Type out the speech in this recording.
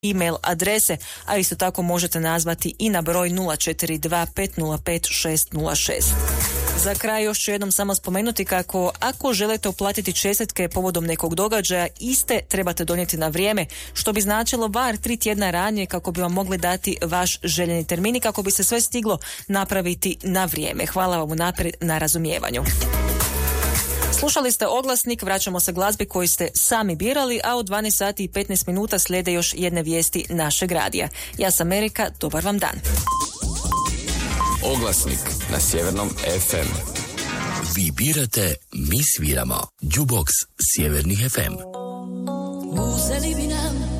e-mail adrese, a isto tako možete nazvati i na broj 042 505 606. Za kraj još ću jednom samo spomenuti kako ako želite uplatiti čestitke povodom nekog događaja, iste trebate donijeti na vrijeme, što bi značilo bar 3 tjedna ranije kako bi vam mogli dati vaš željeni termin i kako bi se sve stiglo napraviti na vrijeme. Hvala vam unaprijed na razumijevanju. Slušali ste Oglasnik, vraćamo se glazbi koju ste sami birali, a u 12 sati i 15 minuta slijede još jedne vijesti našeg radija. Ja sam Erika, dobar vam dan. Oglasnik na Sjevernom FM. Vi birate, mi sviramo. Jukebox Sjevernih FM. Uzeli bi nam